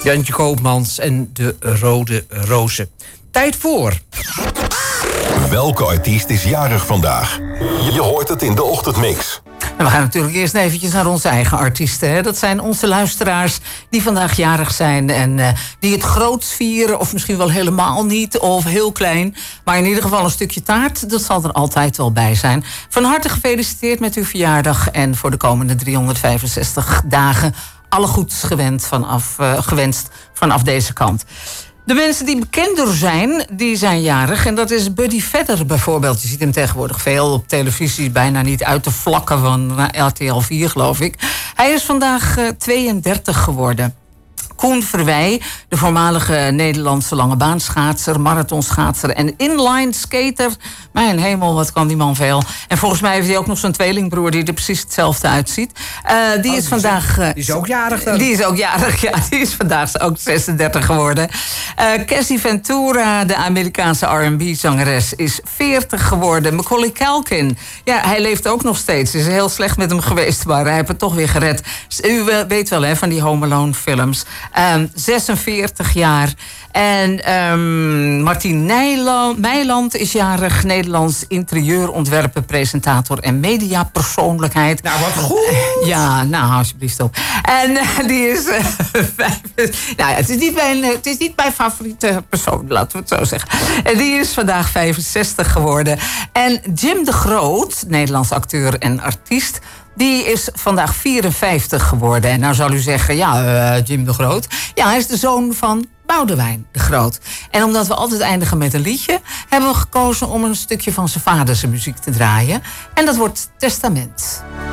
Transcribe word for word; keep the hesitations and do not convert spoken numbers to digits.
Jantje Koopmans en de Rode Rozen. Tijd voor. Welke artiest is jarig vandaag? Je hoort het in de ochtendmix. En we gaan natuurlijk eerst eventjes naar onze eigen artiesten. Hè. Dat zijn onze luisteraars die vandaag jarig zijn en uh, die het groots vieren, of misschien wel helemaal niet, of heel klein. Maar in ieder geval een stukje taart, dat zal er altijd wel bij zijn. Van harte gefeliciteerd met uw verjaardag en voor de komende driehonderdvijfenzestig dagen alle goeds gewend vanaf, uh, gewenst vanaf deze kant. De mensen die bekender zijn, die zijn jarig. En dat is Buddy Vedder bijvoorbeeld. Je ziet hem tegenwoordig veel op televisie, bijna niet uit de vlakken van R T L vier, geloof ik. Hij is vandaag uh, tweeëndertig geworden. Koen Verwij, de voormalige Nederlandse langebaanschaatser, marathonschaatser en inline skater. Mijn hemel, wat kan die man veel. En volgens mij heeft hij ook nog zo'n tweelingbroer die er precies hetzelfde uitziet. Uh, die oh, is vandaag... Uh, die is ook jarig dan? Die is ook jarig, ja. Die is vandaag ook zesendertig geworden. Uh, Cassie Ventura, de Amerikaanse R en B-zangeres, is veertig geworden. Macaulay Culkin, ja, hij leeft ook nog steeds. Het is heel slecht met hem geweest, maar hij heeft het toch weer gered. U uh, weet wel, hè, van die Home Alone films. Um, zesenveertig jaar. En um, Martien Nijland, Meiland is jarig. Nederlands interieurontwerper, presentator en mediapersoonlijkheid. Nou, wat goed! Uh, ja, nou, alsjeblieft op. En uh, die is... Uh, vijf, nou ja, het is, niet mijn, het is niet mijn favoriete persoon, laten we het zo zeggen. En die is vandaag vijfenzestig geworden. En Jim de Groot, Nederlands acteur en artiest, die is vandaag vierenvijftig geworden. En nou zal u zeggen, ja, uh, Jim de Groot. Ja, hij is de zoon van Boudewijn de Groot. En omdat we altijd eindigen met een liedje, hebben we gekozen om een stukje van zijn vader zijn muziek te draaien. En dat wordt Testament.